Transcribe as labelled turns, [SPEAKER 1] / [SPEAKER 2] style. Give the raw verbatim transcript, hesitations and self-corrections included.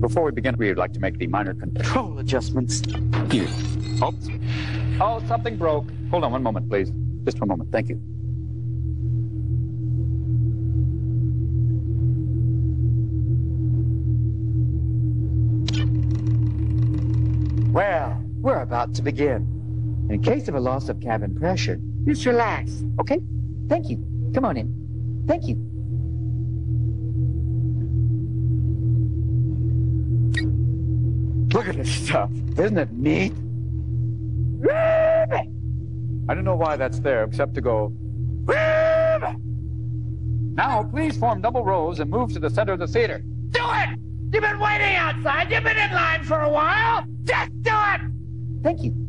[SPEAKER 1] Before we begin, we would like to make the minor control adjustments. Here. Oops. Oh, something broke. Hold on one moment, please. Just one moment. Thank you.
[SPEAKER 2] Well, we're about to begin. In case of a loss of cabin pressure, just relax, okay? Thank you. Come on in. Thank you. Look at this stuff. Isn't it neat?
[SPEAKER 1] I don't know why that's there, except to go... Now, please form double rows and move to the center of the theater.
[SPEAKER 2] Do it! You've been waiting outside. You've been in line for a while. Just do it! Thank you.